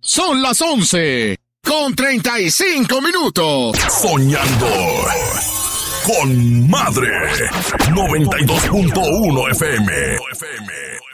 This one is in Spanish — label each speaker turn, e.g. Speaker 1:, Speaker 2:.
Speaker 1: Son las 11:35.
Speaker 2: Soñando con Madre. 92.1 FM.